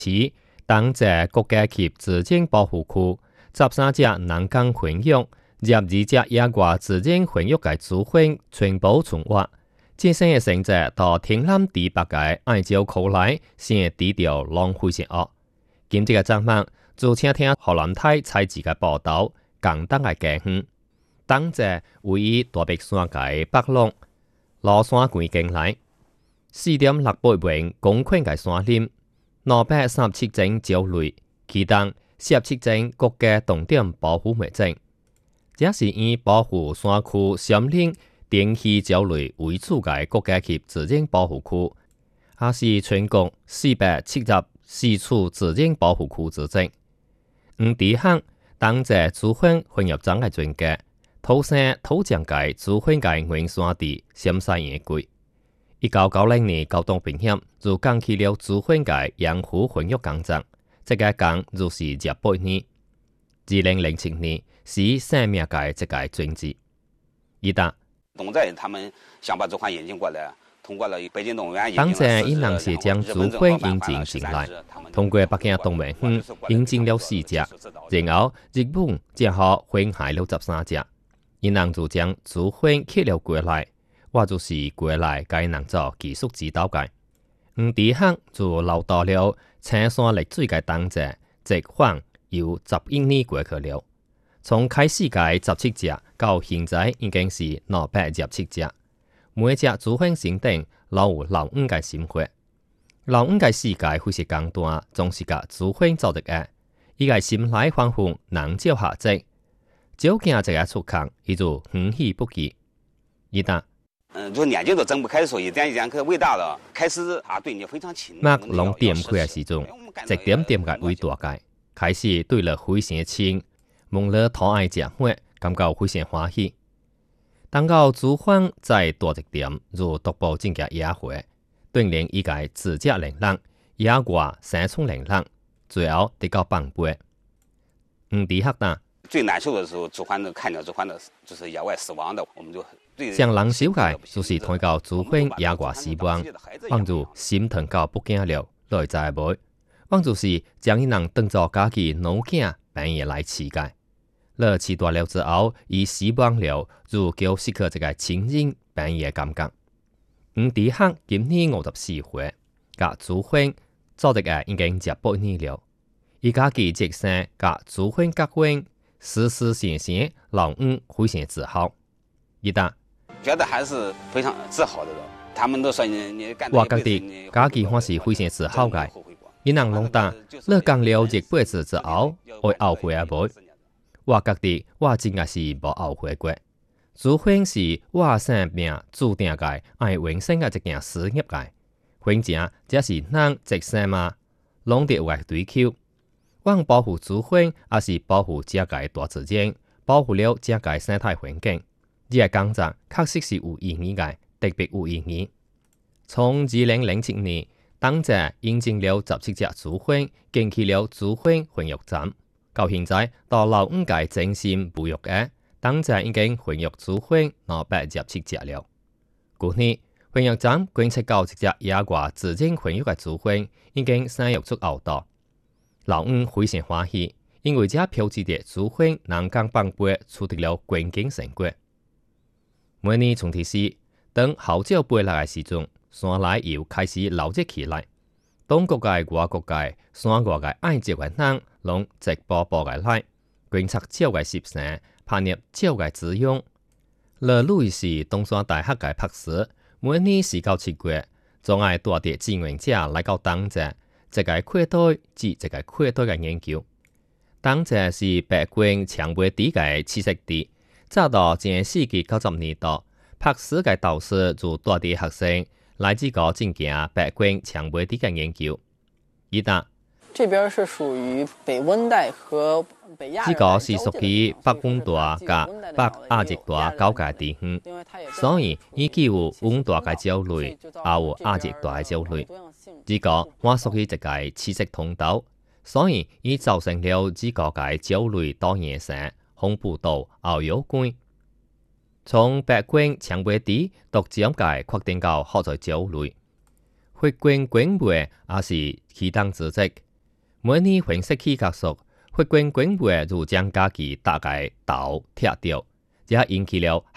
其党在国家级自然保护区13只南港混育，12只野外自然混育嘅主权全部存活。这些嘅成绩到天南地北嘅爱椒口来，先低调浪费些恶。今日嘅节目就请听荷兰台采自嘅报道，简单嘅介绍。党在位于大别山嘅北麓，老山关境内，4.68平公顷嘅山林，237种藻类，其中17种国家重点保护物种。这是以保护山区森林顶稀藻类为主嘅国家级自然保护区，也是全国474处自然保护区之一。黄迪巷党在主权混入长嘅专家，土生土长嘅主权嘅原山地陕西野龟。1990年交通兵险就讲起了主权嘅养护混育工作，这个工就是28年。2007年是生命嘅这个专辑。一打东寨他们想把这款引进过来，通过了北京动物园。 当前伊朗是将主权引进进来，通过北京动物园引进了4只，然后日本只好分下了13只，伊朗就将主权吸了过来。我就是过来该人做技术指导嘅。黄迪巷就留到了青山绿水嘅当者，直khoảng有11年过去了。从开始嘅17只到现在已经是217只，每只主权成定老有老五嘅心血。老五嘅世界非常简单，总是甲主权做得嘅。伊嘅心内欢呼能照下只，少惊一个出空，伊就欢喜不已。伊答。 就眼睛都睁不开，所以一点一点去伟大了。开始对你非常亲。 麦龙点开嘅时阵，一点点嘅伟大嘅，开始对了非常亲，望了讨爱食血，感觉非常欢喜。等到主权再大一点，就独步进嘅野会，锻炼伊嘅自责能力、野外生存能力，最后得到放飞。黄迪黑蛋。 最难受的时候，主权的看见主权的就是野外死亡的，我们就。 上人小嘅就是睇到主权野外死亡，望住心疼到不惊了，来知无？望就是将伊人当作家己老囝半夜来饲嘅，了饲大了之后，伊死亡了，就叫失去这个亲人半夜感觉。黄迪克今年54岁，甲主权做得嘅已经18年了，伊家己一生甲主权结婚，事事成成，老五非常自豪。伊答。 觉得还是非常自豪的。他们都说你干。 我觉得家己还是非常自豪嘅。伊人拢答，你干了一辈子之后，会后悔啊无？我觉得我真嘅是无后悔过。主权是我生命注定嘅，爱永生嘅一件事业嘅。反正这是咱一生嘛，拢得有嘅追求。我保护主权，也是保护这个大自然，保护了这个生态环境。这个工作确实是有意义嘅，特别有意义。从2007年，党者引进了17只主权，建起了主权混育站。到现在，到老5届精心培育嘅，党者已经混育主权217只了。去年，混育站观测到一只野外自然混育嘅主权已经生育出后代。老5非常欢喜，因为这标志着主权南港放飞取得了关键成果。每年春天时，当号角飞来嘅时阵，山内又开始热起来。东国界、外国界、山外嘅爱植嘅人，拢一步步嘅来，观察鸟嘅习性，拍摄鸟嘅滋养。落雨是东山大学嘅博士，每年4到7月，总爱带着志愿者来到当地，一个扩大至一个扩大嘅研究。当地是北京长尾地嘅栖息地。早到前世纪90年代，博士嘅导师就带啲学生来这个进行北京长尾地嘅研究。伊答： 这边是属于北温带和北亚。 这个是属于北温带甲北亚热带交界地区，所以伊既有温带嘅藻类，也有亚热带嘅藻类。这个我属于一个栖息通道，所以伊造成了这个嘅藻类多样性。红葡萄、牛油罐，从北京长尾地独占界扩展到好在藻类，血管管尾也是其当之一。 每年红色起角数，血管管部如将家己大概头踢掉，这引起了